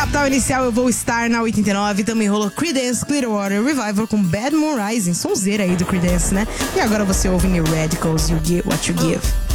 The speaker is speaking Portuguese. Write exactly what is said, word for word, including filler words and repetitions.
Capital Inicial, eu vou estar na oitenta e nove. Também rolou Creedence Clearwater Revival com Bad Moon Rising. Sonzeira aí do Creedence, né? E agora você ouve New Radicals, You Get What You Give.